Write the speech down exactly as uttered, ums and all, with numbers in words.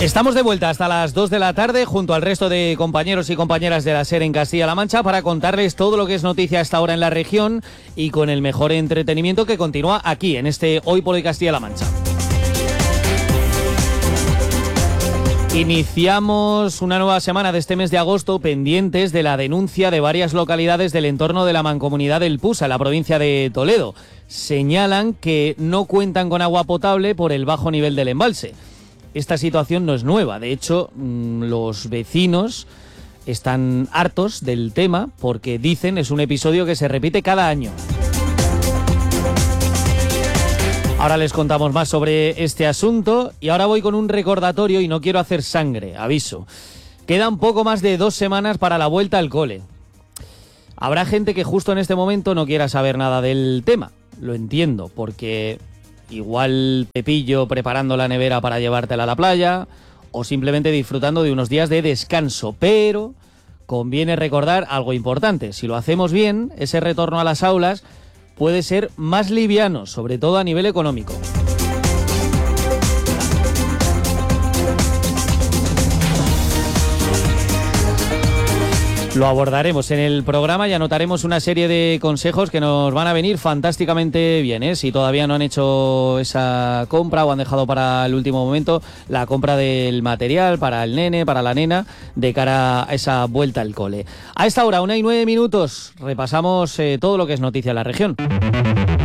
Estamos de vuelta hasta las dos de la tarde junto al resto de compañeros y compañeras de la SER en Castilla-La Mancha para contarles todo lo que es noticia hasta ahora en la región y con el mejor entretenimiento que continúa aquí en este Hoy por Hoy Castilla-La Mancha. Iniciamos una nueva semana de este mes de agosto pendientes de la denuncia de varias localidades del entorno de la mancomunidad del Pusa, en la provincia de Toledo. Señalan que no cuentan con agua potable por el bajo nivel del embalse. Esta situación no es nueva, de hecho, los vecinos están hartos del tema porque dicen es un episodio que se repite cada año. Ahora les contamos más sobre este asunto y ahora voy con un recordatorio y no quiero hacer sangre, aviso. Quedan poco más de dos semanas para la vuelta al cole. Habrá gente que justo en este momento no quiera saber nada del tema, lo entiendo, porque igual te pillo preparando la nevera para llevártela a la playa o simplemente disfrutando de unos días de descanso, pero conviene recordar algo importante. Si lo hacemos bien, ese retorno a las aulas puede ser más liviano, sobre todo a nivel económico. Lo abordaremos en el programa y anotaremos una serie de consejos que nos van a venir fantásticamente bien, ¿eh? Si todavía no han hecho esa compra o han dejado para el último momento la compra del material para el nene, para la nena, de cara a esa vuelta al cole. A esta hora, una y nueve minutos, repasamos eh, todo lo que es noticia en la región.